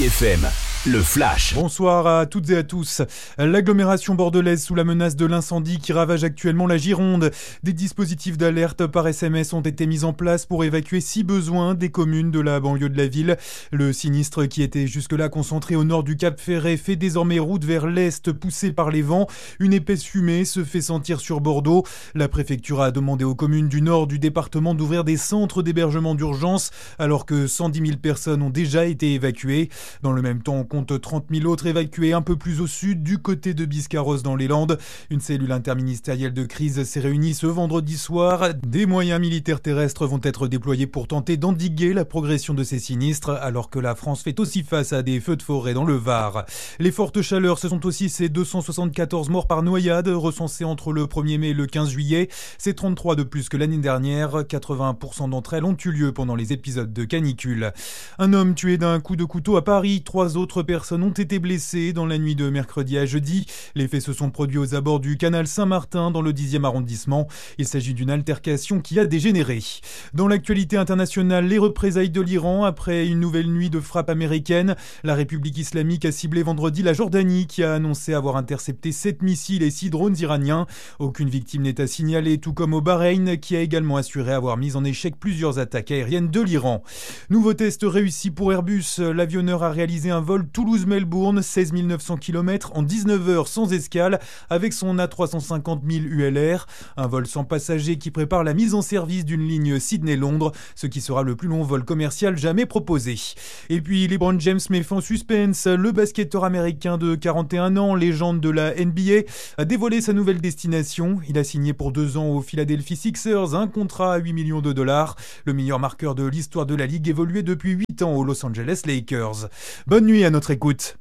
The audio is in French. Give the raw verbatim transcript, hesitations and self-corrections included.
F M, le flash. Bonsoir à toutes et à tous. L'agglomération bordelaise sous la menace de l'incendie qui ravage actuellement la Gironde. Des dispositifs d'alerte par S M S ont été mis en place pour évacuer si besoin des communes de la banlieue de la ville. Le sinistre qui était jusque-là concentré au nord du Cap Ferret fait désormais route vers l'est poussé par les vents. Une épaisse fumée se fait sentir sur Bordeaux. La préfecture a demandé aux communes du nord du département d'ouvrir des centres d'hébergement d'urgence alors que cent dix mille personnes ont déjà été évacuées. Dans le même temps, on compte trente mille autres évacués un peu plus au sud, du côté de Biscarrosse dans les Landes. Une cellule interministérielle de crise s'est réunie ce vendredi soir. Des moyens militaires terrestres vont être déployés pour tenter d'endiguer la progression de ces sinistres, alors que la France fait aussi face à des feux de forêt dans le Var. Les fortes chaleurs, ce sont aussi ces deux cent soixante-quatorze morts par noyade recensés entre le premier mai et le quinze juillet. C'est trente-trois de plus que l'année dernière. quatre-vingts pour cent d'entre elles ont eu lieu pendant les épisodes de canicule. Un homme tué d'un coup de couteau à Paris. Trois autres personnes ont été blessées dans la nuit de mercredi à jeudi. Les faits se sont produits aux abords du canal Saint-Martin dans le dixième arrondissement. Il s'agit d'une altercation qui a dégénéré. Dans l'actualité internationale, les représailles de l'Iran après une nouvelle nuit de frappe américaine. La République islamique a ciblé vendredi la Jordanie qui a annoncé avoir intercepté sept missiles et six drones iraniens. Aucune victime n'est à signaler, tout comme au Bahreïn qui a également assuré avoir mis en échec plusieurs attaques aériennes de l'Iran. Nouveau test réussi pour Airbus. L'avionneur a réalisé un vol Toulouse-Melbourne, seize mille neuf cents kilomètres en dix-neuf heures sans escale avec son A trois cent cinquante mille U L R. Un vol sans passagers qui prépare la mise en service d'une ligne Sydney-Londres, ce qui sera le plus long vol commercial jamais proposé. Et puis LeBron James met fin au suspense. Le basketteur américain de quarante et un ans, légende de la N B A, a dévoilé sa nouvelle destination. Il a signé pour deux ans aux Philadelphia Sixers un contrat à huit millions de dollars. Le meilleur marqueur de l'histoire de la ligue évoluait depuis huit ans aux Los Angeles Lakers. Bonne nuit à notre écoute.